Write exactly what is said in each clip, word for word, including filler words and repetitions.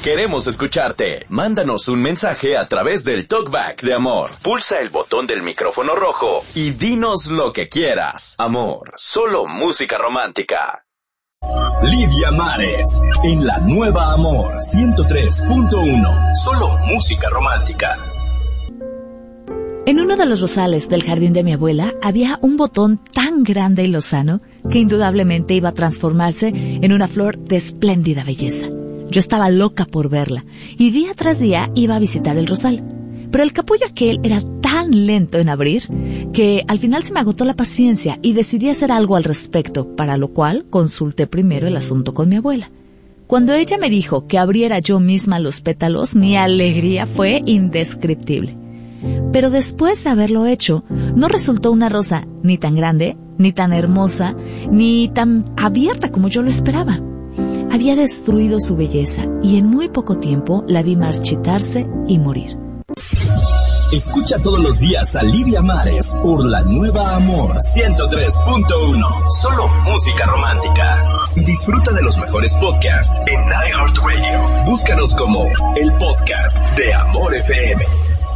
Queremos escucharte. Mándanos un mensaje a través del Talkback de Amor. Pulsa el botón del micrófono rojo y dinos lo que quieras. Amor, solo música romántica. Lidia Mares, en la nueva Amor ciento tres punto uno. Solo música romántica. En uno de los rosales del jardín de mi abuela había un botón tan grande y lozano que indudablemente iba a transformarse en una flor de espléndida belleza. Yo estaba loca por verla y día tras día iba a visitar el rosal. Pero el capullo aquel era tan lento en abrir que al final se me agotó la paciencia y decidí hacer algo al respecto, para lo cual consulté primero el asunto con mi abuela. Cuando ella me dijo que abriera yo misma los pétalos, mi alegría fue indescriptible. Pero después de haberlo hecho, no resultó una rosa ni tan grande, ni tan hermosa, ni tan abierta como yo lo esperaba. Había destruido su belleza y en muy poco tiempo la vi marchitarse y morir. Escucha todos los días a Lidia Mares por la nueva Amor ciento tres punto uno. Solo música romántica. Y disfruta de los mejores podcasts en iHeartRadio. Búscanos como el podcast de Amor F M.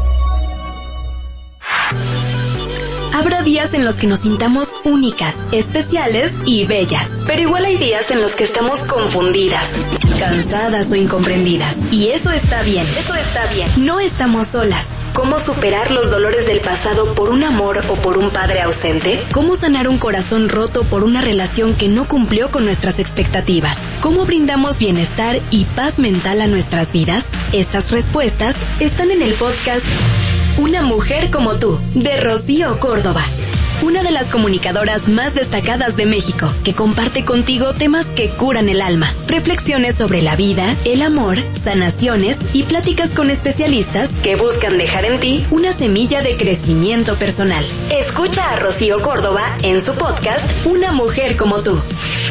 Habrá días en los que nos sintamos únicas, especiales y bellas, pero igual hay días en los que estamos confundidas, cansadas o incomprendidas. Y eso está bien, eso está bien. No estamos solas. ¿Cómo superar los dolores del pasado por un amor o por un padre ausente? ¿Cómo sanar un corazón roto por una relación que no cumplió con nuestras expectativas? ¿Cómo brindamos bienestar y paz mental a nuestras vidas? Estas respuestas están en el podcast Una mujer como tú, de Rocío Córdoba. Una de las comunicadoras más destacadas de México, que comparte contigo temas que curan el alma, reflexiones sobre la vida, el amor, sanaciones y pláticas con especialistas que buscan dejar en ti una semilla de crecimiento personal. Escucha a Rocío Córdoba en su podcast Una mujer como tú.